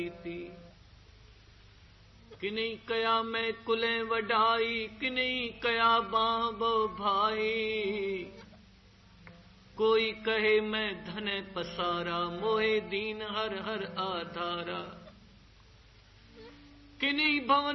किन्हीं कया मैं कुले वडाई, किन्हीं कया बाबो भाई। कोई कहे मैं धन पसारा, मोहे दीन हर हर आधारा। किन्हीं भवन